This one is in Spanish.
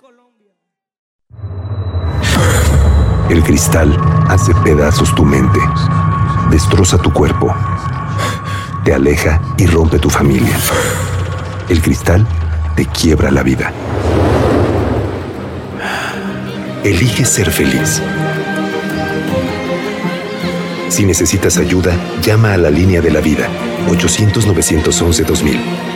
El cristal hace pedazos tu mente, destroza tu cuerpo, te aleja y rompe tu familia. El cristal te quiebra la vida. Elige ser feliz. Si necesitas ayuda, llama a la línea de la vida, 800-911-2000.